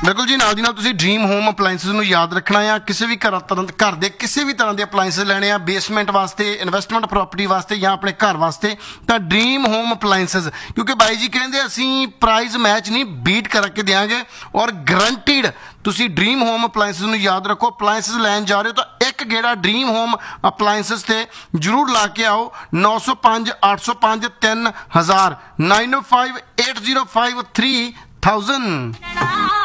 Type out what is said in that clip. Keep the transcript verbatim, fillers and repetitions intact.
बिल्कुल जी, नाल दी नाल तुसीं ड्रीम होम अपलाइंसिस नूं याद रखना आ। किसी भी घर तरह घर के किसी भी तरह के अपलाइंसिस लैने आ, बेसमेंट वास्ते, इन्वेस्टमेंट प्रॉपर्टी वास्ते या अपने घर वास्ते, तो ड्रीम होम अपलाइंसिस, क्योंकि बाई जी कहते असीं प्राइज मैच नहीं बीट करके देंगे और गारंटीड। तुसीं ड्रीम होम अपलाइंसिस नूं याद रखो, अपलाइंसिस लैन जा रहे हो तो एक गेड़ा ड्रीम होम अपलाइंसिस ते जरूर ला के आओ। नौ सौ पाँच अठ सौ पाँच तीन हज़ार नाइन ओ five eight zero five three thousand.